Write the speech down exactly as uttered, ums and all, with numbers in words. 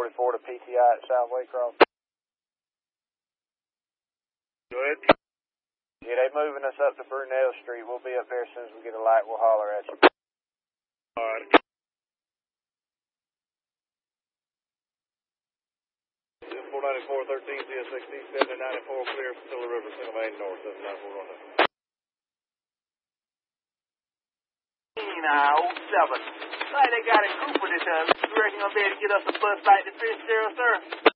forty-four to P T I at South Waycross. Go ahead. Yeah, they moving us up to Brunel Street. We'll be up there as soon as we get a light. We'll holler at you. All right. four ninety-four, thirteen, C S sixteen, seventy, ninety-four, clear, Stilla River, Single Main North, seven nine four on that. Now, oh seven. Like they got a group of this, uh, you reckon I'll be able to get us a bus like the Fitzgerald, sir?